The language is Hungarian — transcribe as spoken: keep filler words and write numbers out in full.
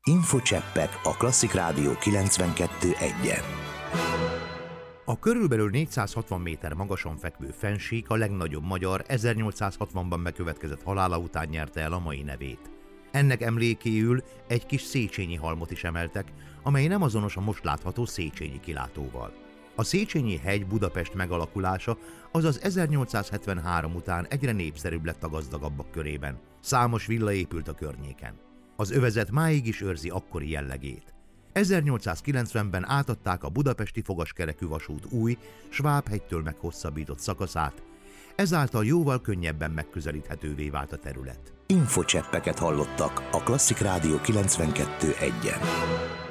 Infocseppek a Klasszik Rádió kilencvenkettő egyen. A körülbelül négyszázhatvan méter magasan fekvő fennsík a legnagyobb magyar ezernyolcszázhatvanban bekövetkezett halála után nyerte el a mai nevét. Ennek emlékéül egy kis Széchenyi halmot is emeltek, amely nem azonos a most látható Széchenyi kilátóval. A Széchenyi hegy Budapest megalakulása, azaz ezernyolcszázhetvenhárom után egyre népszerűbb lett a gazdagabbak körében. Számos villa épült a környéken. Az övezet máig is őrzi akkori jellegét. ezernyolcszázkilencvenben átadták a budapesti fogaskerekű vasút új, Svábhegytől meghosszabbított szakaszát, ezáltal jóval könnyebben megközelíthetővé vált a terület. Infocseppeket hallottak a Klasszik Rádió kilencvenkettő egyen.